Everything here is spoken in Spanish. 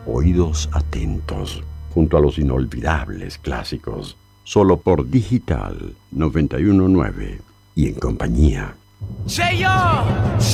Oídos atentos, junto a los inolvidables clásicos, solo por Digital 919 y en compañía. ¡Sello!